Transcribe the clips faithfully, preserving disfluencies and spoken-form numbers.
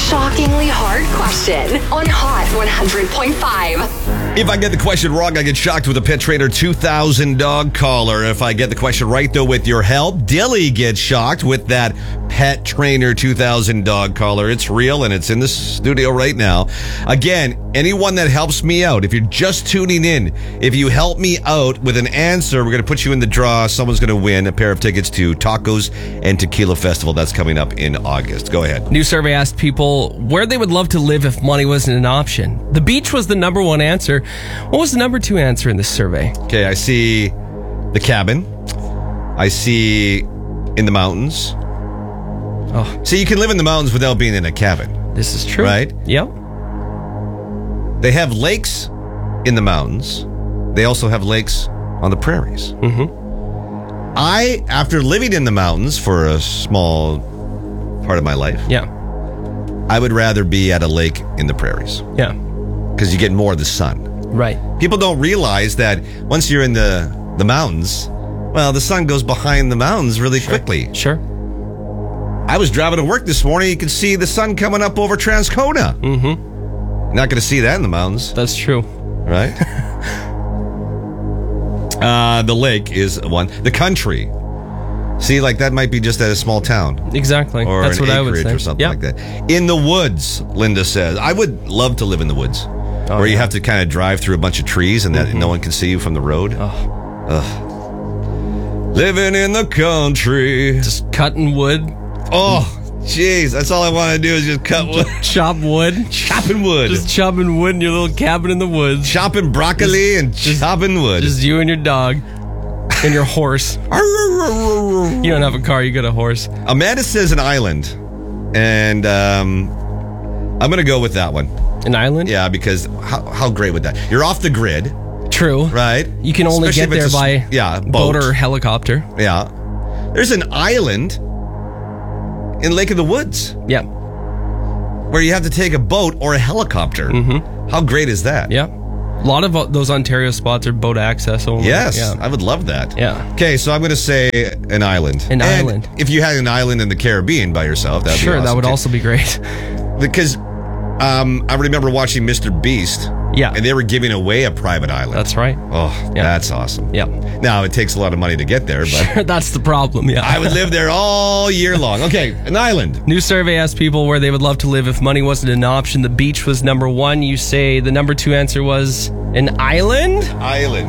shockingly hard question on Hot one hundred point five. If I get the question wrong, I get shocked with a Pet Trainer two thousand dog collar. If I get the question right, though, with your help, Dilly gets shocked with that Pet Trainer two thousand dog collar. It's real, and it's in the studio right now. Again, anyone that helps me out, if you're just tuning in, if you help me out with an answer, we're going to put you in the draw. Someone's going to win a pair of tickets to Tacos and Tequila Festival. That's coming up in August. Go ahead. New survey asked people where they would love to live if money wasn't an option. The beach was the number one answer. What was the number two answer in this survey? Okay, I see the cabin. I see in the mountains. Oh, See, you can live in the mountains without being in a cabin. this is true. Right? Yep. They have lakes in the mountains. They also have lakes on the prairies. Mm-hmm. I, after living in the mountains for a small part of my life, Yeah. I would rather be at a lake in the prairies Yeah. because you get more of the sun. Right. People don't realize that once you're in the, the mountains, well, the sun goes behind the mountains really quickly. Sure. I was driving to work this morning. You can see the sun coming up over Transcona. Mm-hmm. Not going to see that in the mountains, That's true. right? uh, the lake is one. The country. See, like that might be just at a small town. Exactly. Or That's an what I would acreage say. or something Yep. like that. In the woods, Linda says. I would love to live in the woods. Oh, where you yeah. have to kind of drive through a bunch of trees and that no one can see you from the road. Oh, Ugh. Living in the country. just cutting wood, Oh, jeez. That's all I want to do is just cut wood. chop wood, Chopping wood. just chopping wood in your little cabin in the woods. chopping broccoli and chopping wood. Just you and your dog and your horse. You don't have a car, you got a horse. Amanda says an island. And um, I'm going to go with that one. An island? Yeah, because how, how great would that? You're off the grid, True. right? You can only Especially get if there it's a by s- yeah, boat. boat. or helicopter. Yeah. There's an island in Lake of the Woods Yeah. where you have to take a boat or a helicopter. Mm-hmm. How great is that? Yeah. A lot of uh, those Ontario spots are boat access only. Yes, Yeah. I would love that. Yeah. Okay, so I'm going to say an island. An And island. if you had an island in the Caribbean by yourself, that'd Sure, be awesome that would too. also be great. Because um, I remember watching Mister Beast. Yeah. And they were giving away a private island. That's right. Oh, Yeah. that's awesome. Yeah. Now, it takes a lot of money to get there, but That's the problem, yeah. I would live there all year long. Okay, an island. New survey asked people where they would love to live if money wasn't an option. The beach was number one. You say the number two answer was an island? Island.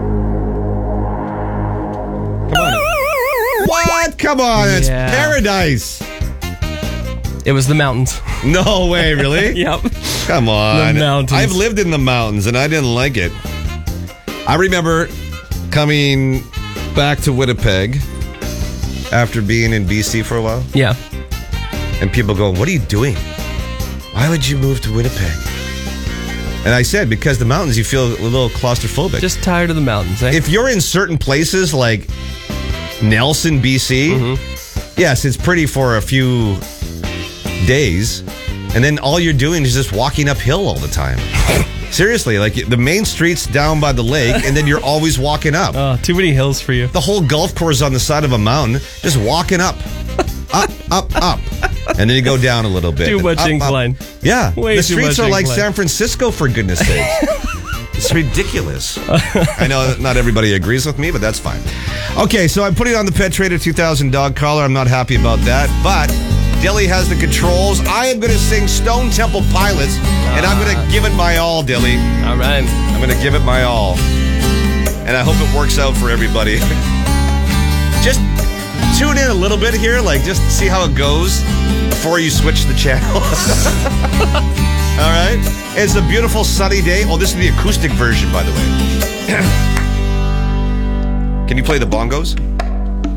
Come on. What? Come on, it's Yeah. paradise. It was the mountains. No way, really? Yep. Come on. The mountains. I've lived in the mountains and I didn't like it. I remember coming back to Winnipeg after being in B C for a while, Yeah. and people go, "What are you doing? Why would you move to Winnipeg?" And I said, because the mountains, you feel a little claustrophobic. Just tired of the mountains, eh? If you're in certain places like Nelson, B C, Mm-hmm. yes, it's pretty for a few days, and then all you're doing is just walking uphill all the time. Seriously, like the main street's down by the lake, and then you're always walking up. Oh, too many hills for you. The whole golf course on the side of a mountain, just walking up, up, up, up, and then you go down a little bit. Too and much up, up. incline. Yeah, Way the too streets much are like incline. San Francisco, for goodness sake. It's ridiculous. I know that not everybody agrees with me, but that's fine. Okay, so I'm putting on the Pet Trader two thousand dog collar. I'm not happy about that, but Dilly has the controls. I am going to sing Stone Temple Pilots, and I'm going to give it my all, Dilly. All right. I'm going to give it my all. And I hope it works out for everybody. Just tune in a little bit here, like just see how it goes before you switch the channel. All right? It's a beautiful sunny day. Oh, this is the acoustic version, by the way. Can you play the bongos?